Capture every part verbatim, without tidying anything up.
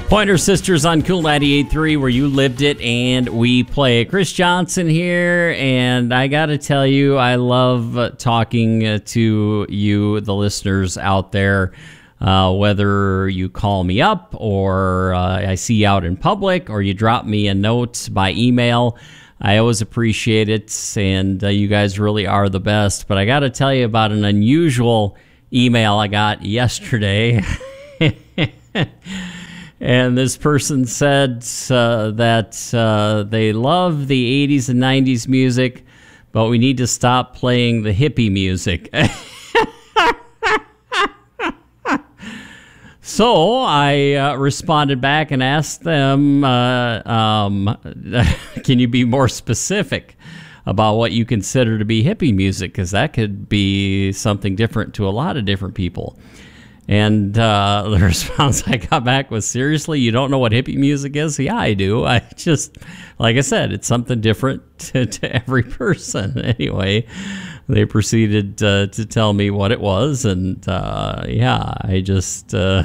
Pointer Sisters on Cool ninety-eight point three, where you lived it and we play. Chris Johnson here, and I got to tell you, I love uh, talking uh, to you, the listeners out there, uh, whether you call me up or uh, I see you out in public or you drop me a note by email. I always appreciate it, and uh, you guys really are the best. But I got to tell you about an unusual email I got yesterday. And this person said uh, that uh, they love the eighties and nineties music, but we need to stop playing the hippie music. So I uh, responded back and asked them, uh, um, can you be more specific about what you consider to be hippie music? Because that could be something different to a lot of different people. And uh, the response I got back was, seriously, you don't know what hippie music is? Yeah, I do. I just, like I said, it's something different to, to every person. Anyway, they proceeded uh, to tell me what it was. And uh, yeah, I just, uh,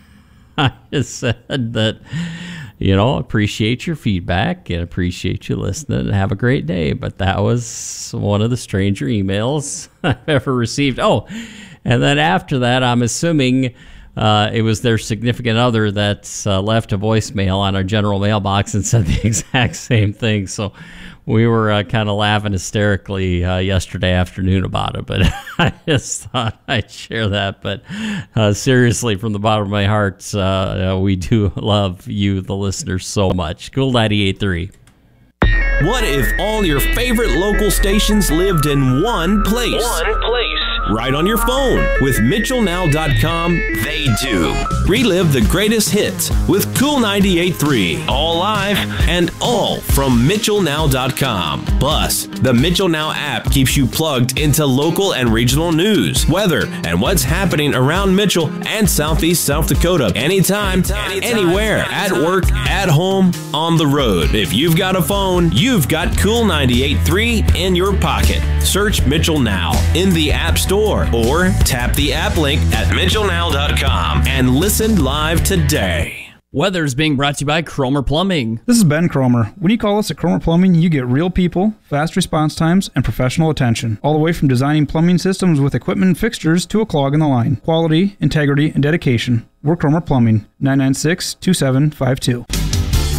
I just said that, you know, appreciate your feedback and appreciate you listening and have a great day. But that was one of the stranger emails I've ever received. Oh, and then after that, I'm assuming uh, it was their significant other that uh, left a voicemail on our general mailbox and said the exact same thing. So we were uh, kind of laughing hysterically uh, yesterday afternoon about it. But I just thought I'd share that. But uh, seriously, from the bottom of my heart, uh, we do love you, the listeners, so much. Cool ninety-eight point three. What if all your favorite local stations lived in one place? One place. Right on your phone. With Mitchell Now dot com, they do. Relive the greatest hits with Cool ninety-eight point three. All live and all from Mitchell Now dot com. Plus, the Mitchell Now app keeps you plugged into local and regional news, weather, and what's happening around Mitchell and Southeast South Dakota. Anytime, anytime anywhere, anytime. At work, at home, on the road. If you've got a phone, you've got Cool ninety-eight point three in your pocket. Search Mitchell Now in the App Store or tap the app link at Mitchell Now dot com and listen live today. Weather is being brought to you by Cromer Plumbing. This is Ben Cromer. When you call us at Cromer Plumbing, you get real people, fast response times, and professional attention. All the way from designing plumbing systems with equipment and fixtures to a clog in the line. Quality, integrity, and dedication. We're Cromer Plumbing. nine nine six, two seven five two.